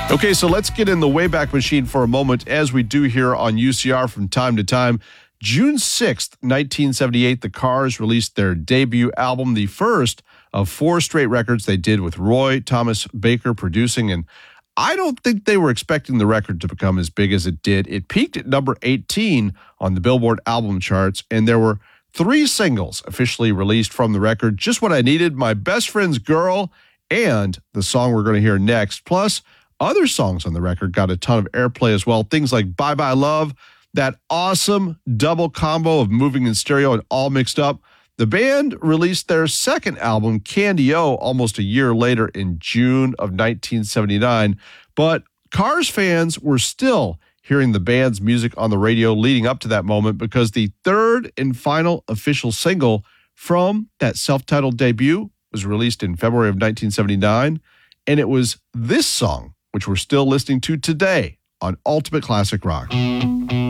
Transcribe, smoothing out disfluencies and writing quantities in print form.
Okay, so let's get in the Wayback Machine for a moment, as we do here on UCR from time to time. June 6th, 1978, the Cars released their debut album, the first of 4 straight records they did with Roy Thomas Baker producing, and I don't think they were expecting the record to become as big as it did. It peaked at number 18 on the Billboard album charts, and there were 3 singles officially released from the record: Just What I Needed, My Best Friend's Girl, and the song we're going to hear next. Plus, other songs on the record got a ton of airplay as well. Things like Bye Bye Love, that awesome double combo of Moving in Stereo and All Mixed Up. The band released their second album, Candy-O, almost a year later in June of 1979. But Cars fans were still hearing the band's music on the radio leading up to that moment, because the third and final official single from that self-titled debut was released in February of 1979. And it was this song, which we're still listening to today on Ultimate Classic Rock.